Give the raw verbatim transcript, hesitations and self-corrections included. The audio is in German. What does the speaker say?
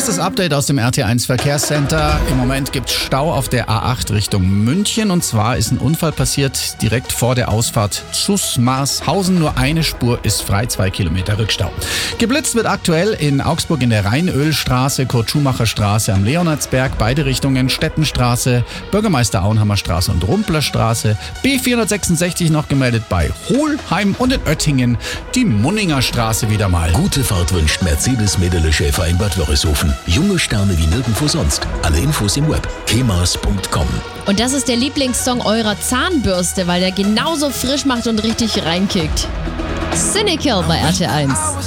Erstes Update aus dem R T eins Verkehrscenter. Im Moment gibt es Stau auf der A acht Richtung München. Und zwar ist ein Unfall passiert direkt vor der Ausfahrt Zuss-Marshausen. Nur eine Spur ist frei, zwei Kilometer Rückstau. Geblitzt wird aktuell in Augsburg in der Rheinölstraße, Kurt-Schumacher-Straße am Leonhardsberg, beide Richtungen Stettenstraße, Bürgermeister-Auenhammer-Straße und Rumplerstraße. B vierhundertsechsundsechzig noch gemeldet bei Hohlheim und in Oettingen die Munninger Straße wieder mal. Gute Fahrt wünscht Mercedes-Mädele-Schäfer in Bad Wörishofen. Junge Sterne wie nirgendwo sonst. Alle Infos im Web. kemas punkt com. Und das ist der Lieblingssong eurer Zahnbürste, weil der genauso frisch macht und richtig reinkickt. Cynical bei R T eins.